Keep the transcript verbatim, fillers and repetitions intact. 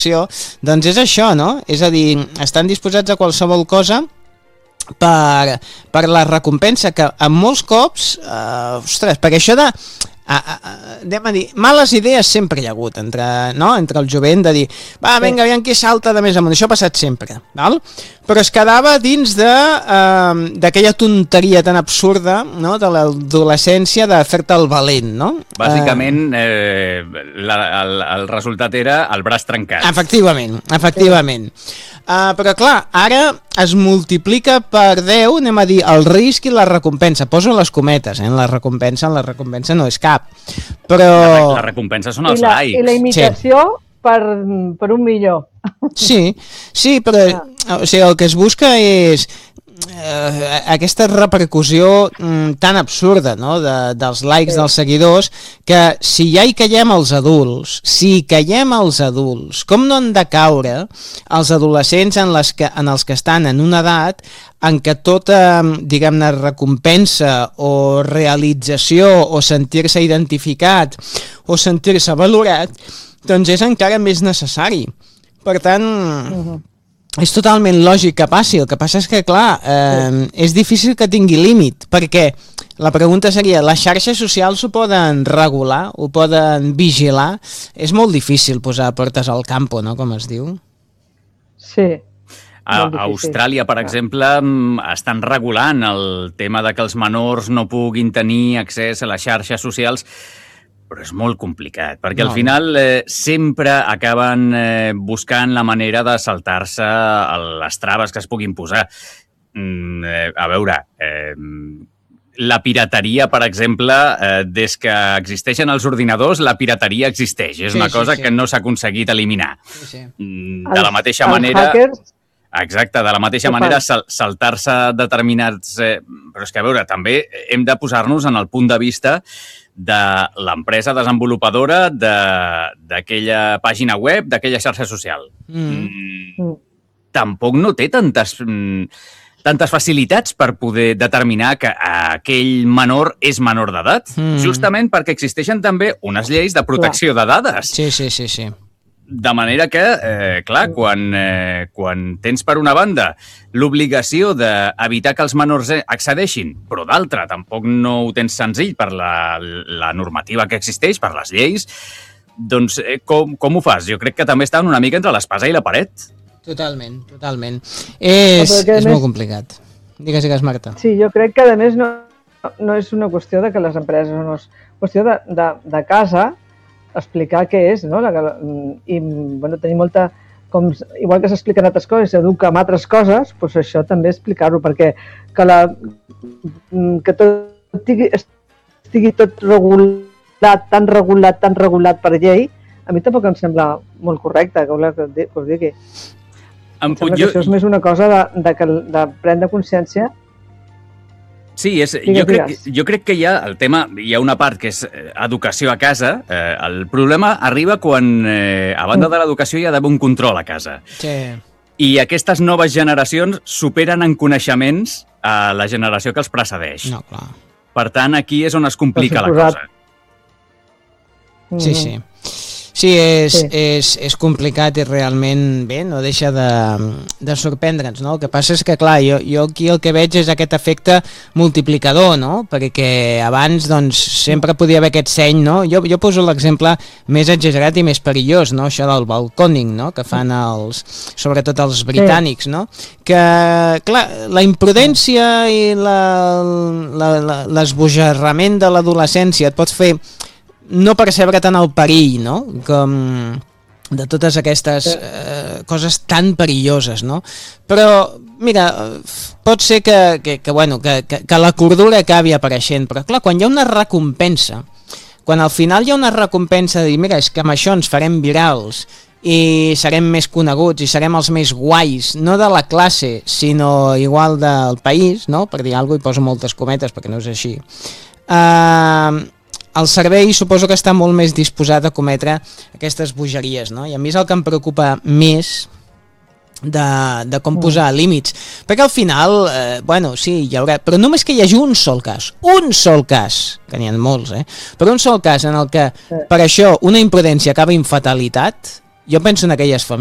doncs és això, no? És a dir, estan disposats a qualsevol cosa per, per la recompensa, que en molts cops, eh, ostres, perquè això de... A, a, a, anem a dir, males idees sempre hi ha hagut entre, no? entre el jovent de dir, va, vinga, aviam qui salta de més amunt, això ha passat sempre, val? Però es quedava dins de eh, d'aquella tonteria tan absurda, no? De l'adolescència de fer-te el valent, no? Bàsicament, eh, la, el, el resultat era el braç trencat. Efectivament, efectivament. Uh, però clar, ara es multiplica per deu, anem a dir, el risc i la recompensa. Poso les cometes, eh? La recompensa, la recompensa no és cap. Però... La, la recompensa són els I la, likes. I la imitació sí. per, per un millor. Sí, sí, però o sigui, el que es busca és eh, aquesta repercussió mm, tan absurda, no? de, dels likes, sí. dels seguidors, que si ja hi caiem els adults, si hi caiem els adults, com no han de caure els adolescents en, les que, en els que estan en una edat en què tota, diguem-ne, recompensa o realització o sentir-se identificat o sentir-se valorat, doncs és encara més necessari. Per tant, uh-huh. és totalment lògic que passi. El que passa és que, clar, eh, és difícil que tingui límit, perquè la pregunta seria, les xarxes socials ho poden regular, ho poden vigilar? És molt difícil posar portes al campo, no?, com es diu. Sí. A Austràlia, per exemple, estan regulant el tema de que els menors no puguin tenir accés a les xarxes socials, però és molt complicat, perquè no. al final eh, sempre acaben eh, buscant la manera de saltar-se les traves que es puguin posar. Mm, eh, a veure, eh, la pirateria, per exemple, eh, des que existeixen els ordinadors, la pirateria existeix. És sí, una cosa sí, sí. que no s'ha aconseguit eliminar. Sí, sí. De la mateixa els, manera... Els hackers... Exacte, de la mateixa que manera sal, saltar-se determinats... Eh, però és que, a veure, també hem de posar-nos en el punt de vista de l'empresa desenvolupadora d'aquella pàgina web, d'aquella xarxa social. Mm. Mm, tampoc no té tantes, tantes facilitats per poder determinar que aquell menor és menor d'edat, mm. justament perquè existeixen també unes lleis de protecció de dades. Sí, sí, sí, sí. De manera que, eh, clar, quan, eh, quan tens per una banda l'obligació d'evitar que els menors accedeixin, però d'altra tampoc no ho tens senzill per la, la normativa que existeix, per les lleis, doncs eh, com, com ho fas? Jo crec que també estan una mica entre l'espasa i la paret. Totalment, totalment. És, és més... molt complicat. Digues, digues, Marta. Sí, jo crec que a més no, no és una qüestió de que les empreses, no és qüestió de, de, de casa, explicar què és, no? La, i bueno, tenir molta, com, igual que s'expliquen altres coses, s'educa amb altres coses, doncs això també explicar-ho, perquè que, la, que tot estigui, estigui tot regulat, tan regulat, tan regulat per llei, a mi tampoc em sembla molt correcte, que us digui. Em sembla jo... que això és més una cosa de, de, de prendre consciència. Sí, és, jo, crec, jo crec que hi ha el tema, hi ha una part que és educació a casa. Eh, el problema arriba quan, eh, a banda de l'educació, hi ha d'haver un control a casa. Sí. I aquestes noves generacions superen en coneixements a la generació que els precedeix. No, clar. Per tant, aquí és on es complica la cosa. Sí, sí. Sí, és, sí. És, és complicat i realment bé, no deixa de, de sorprendre'ns, no? El que passa és que, clar, jo, jo aquí el que veig és aquest efecte multiplicador, no? Perquè abans, doncs, sempre podia haver aquest seny, no? Jo, jo poso l'exemple més exagerat i més perillós, no? Això del balconing, no? Que fan els, sobretot els britànics, no? Que, clar, la imprudència i l'esbojarrament de l'adolescència et pot fer no percebre tant el perill, no?, com de totes aquestes eh, coses tan perilloses, no? Però, mira, pot ser que, que, que, bueno, que, que, que la cordura acabi apareixent, però clar, quan hi ha una recompensa, quan al final hi ha una recompensa de dir, mira, és que amb això ens farem virals i serem més coneguts i serem els més guais, no de la classe, sinó igual del país, no?, per dir alguna cosa, i poso moltes cometes perquè no és així. Eh... El servei suposo que està molt més disposat a cometre aquestes bogeries, no? I a mi és el que em preocupa més de, de com posar límits. Perquè al final, eh, bueno, sí, hi haurà... Però només que hi hagi un sol cas, un sol cas, que n'hi ha molts, eh? Però un sol cas en el que per això una imprudència acaba en fatalitat, Jo penso en aquelles famílies